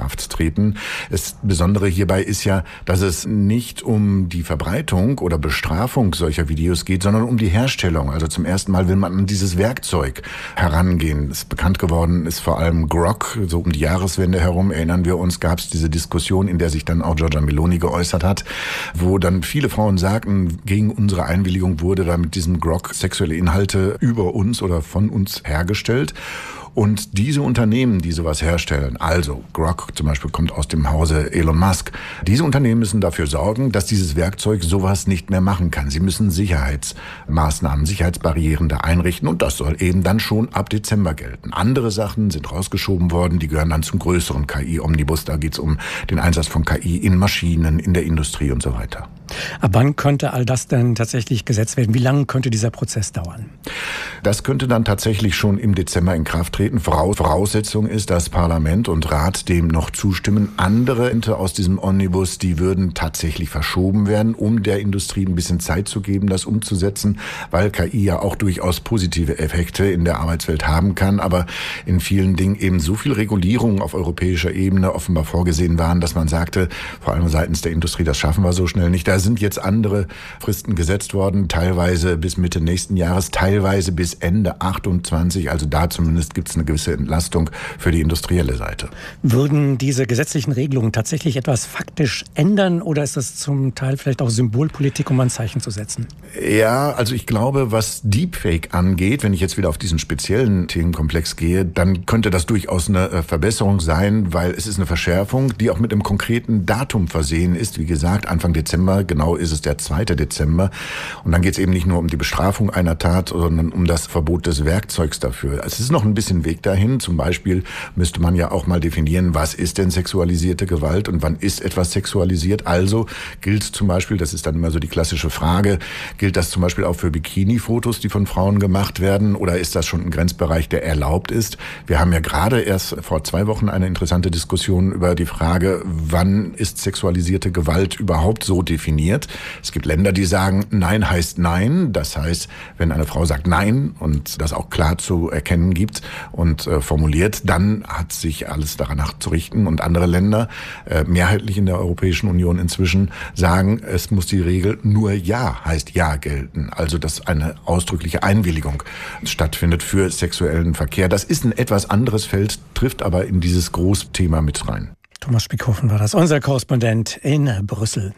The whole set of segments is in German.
Kraft treten. Das Besondere hierbei ist ja, dass es nicht um die Verbreitung oder Bestrafung solcher Videos geht, sondern um die Herstellung. Also zum ersten Mal will man an dieses Werkzeug herangehen. Es ist bekannt geworden, ist vor allem Grok. So um die Jahreswende herum, erinnern wir uns, gab es diese Diskussion, in der sich dann auch Giorgia Meloni geäußert hat, wo dann viele Frauen sagten, gegen unsere Einwilligung wurde da mit diesem Grok sexuelle Inhalte über uns oder von uns hergestellt. Und diese Unternehmen, die sowas herstellen, also Grok zum Beispiel kommt aus dem Hause Elon Musk, diese Unternehmen müssen dafür sorgen, dass dieses Werkzeug sowas nicht mehr machen kann. Sie müssen Sicherheitsmaßnahmen, Sicherheitsbarrieren da einrichten und das soll eben dann schon ab Dezember gelten. Andere Sachen sind rausgeschoben worden, die gehören dann zum größeren KI-Omnibus. Da geht es um den Einsatz von KI in Maschinen, in der Industrie und so weiter. Ab wann könnte all das denn tatsächlich gesetzt werden? Wie lange könnte dieser Prozess dauern? Das könnte dann tatsächlich schon im Dezember in Kraft treten. Voraussetzung ist, dass Parlament und Rat dem noch zustimmen. Andere aus diesem Omnibus, die würden tatsächlich verschoben werden, um der Industrie ein bisschen Zeit zu geben, das umzusetzen, weil KI ja auch durchaus positive Effekte in der Arbeitswelt haben kann, aber in vielen Dingen eben so viel Regulierung auf europäischer Ebene offenbar vorgesehen waren, dass man sagte, vor allem seitens der Industrie, das schaffen wir so schnell nicht. Da sind jetzt andere Fristen gesetzt worden, teilweise bis Mitte nächsten Jahres, teilweise bis Ende 28. Also da zumindest gibt es eine gewisse Entlastung für die industrielle Seite. Würden diese gesetzlichen Regelungen tatsächlich etwas faktisch ändern oder ist das zum Teil vielleicht auch Symbolpolitik, um ein Zeichen zu setzen? Ja, also ich glaube, was Deepfake angeht, wenn ich jetzt wieder auf diesen speziellen Themenkomplex gehe, dann könnte das durchaus eine Verbesserung sein, weil es ist eine Verschärfung, die auch mit einem konkreten Datum versehen ist. Wie gesagt, Anfang Dezember, genau ist es der 2. Dezember. Und dann geht es eben nicht nur um die Bestrafung einer Tat, sondern um das Verbot des Werkzeugs dafür. Es ist noch ein bisschen Weg dahin. Zum Beispiel müsste man ja auch mal definieren, was ist denn sexualisierte Gewalt und wann ist etwas sexualisiert. Also gilt zum Beispiel, das ist dann immer so die klassische Frage, gilt das zum Beispiel auch für Bikini-Fotos, die von Frauen gemacht werden, oder ist das schon ein Grenzbereich, der erlaubt ist? Wir haben ja gerade erst vor 2 Wochen eine interessante Diskussion über die Frage, wann ist sexualisierte Gewalt überhaupt so definiert? Es gibt Länder, die sagen, Nein heißt Nein. Das heißt, wenn eine Frau sagt Nein und das auch klar zu erkennen gibt und formuliert, dann hat sich alles danach zu richten. Und andere Länder, mehrheitlich in der Europäischen Union inzwischen, sagen, es muss die Regel nur Ja heißt Ja gelten. Also, dass eine ausdrückliche Einwilligung stattfindet für sexuellen Verkehr. Das ist ein etwas anderes Feld, trifft aber in dieses Großthema mit rein. Thomas Spickhofen war das, unser Korrespondent in Brüssel.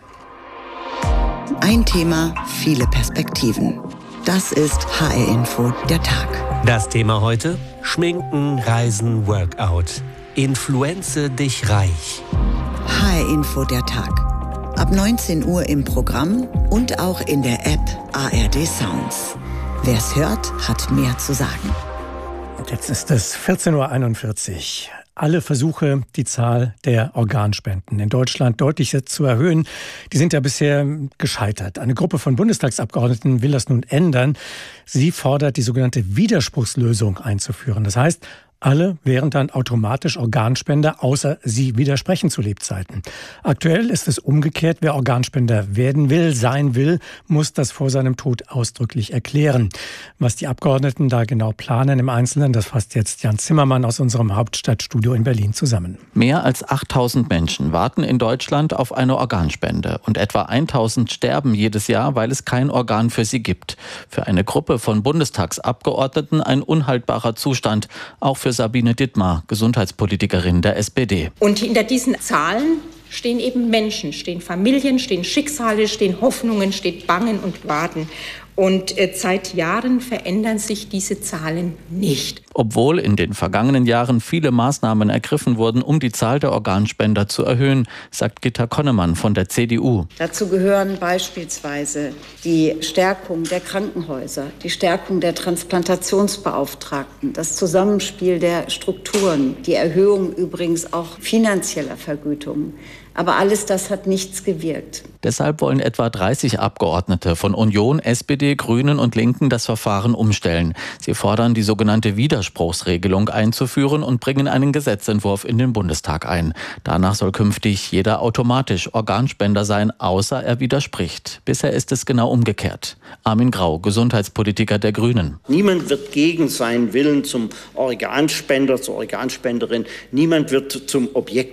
Ein Thema, viele Perspektiven. Das ist HR Info, der Tag. Das Thema heute: Schminken, Reisen, Workout. Influenze dich reich. HR Info, der Tag. Ab 19 Uhr im Programm und auch in der App ARD Sounds. Wer's hört, hat mehr zu sagen. Und jetzt ist es 14.41 Uhr. Alle Versuche, die Zahl der Organspenden in Deutschland deutlich zu erhöhen, die sind ja bisher gescheitert. Eine Gruppe von Bundestagsabgeordneten will das nun ändern. Sie fordert, die sogenannte Widerspruchslösung einzuführen. Das heißt, alle wären dann automatisch Organspender, außer sie widersprechen zu Lebzeiten. Aktuell ist es umgekehrt. Wer Organspender werden will, sein will, muss das vor seinem Tod ausdrücklich erklären. Was die Abgeordneten da genau planen im Einzelnen, das fasst jetzt Jan Zimmermann aus unserem Hauptstadtstudio in Berlin zusammen. Mehr als 8.000 Menschen warten in Deutschland auf eine Organspende. Und etwa 1.000 sterben jedes Jahr, weil es kein Organ für sie gibt. Für eine Gruppe von Bundestagsabgeordneten ein unhaltbarer Zustand, auch für Sabine Dittmar, Gesundheitspolitikerin der SPD. Und hinter diesen Zahlen stehen eben Menschen, stehen Familien, stehen Schicksale, stehen Hoffnungen, steht Bangen und Warten. Und seit Jahren verändern sich diese Zahlen nicht. Obwohl in den vergangenen Jahren viele Maßnahmen ergriffen wurden, um die Zahl der Organspender zu erhöhen, sagt Gitta Konnemann von der CDU. Dazu gehören beispielsweise die Stärkung der Krankenhäuser, die Stärkung der Transplantationsbeauftragten, das Zusammenspiel der Strukturen, die Erhöhung übrigens auch finanzieller Vergütungen. Aber alles das hat nichts gewirkt. Deshalb wollen etwa 30 Abgeordnete von Union, SPD, Grünen und Linken das Verfahren umstellen. Sie fordern, die sogenannte Widerspruchsregelung einzuführen und bringen einen Gesetzentwurf in den Bundestag ein. Danach soll künftig jeder automatisch Organspender sein, außer er widerspricht. Bisher ist es genau umgekehrt. Armin Grau, Gesundheitspolitiker der Grünen. Niemand wird gegen seinen Willen zum Organspender, zur Organspenderin, niemand wird zum Objekt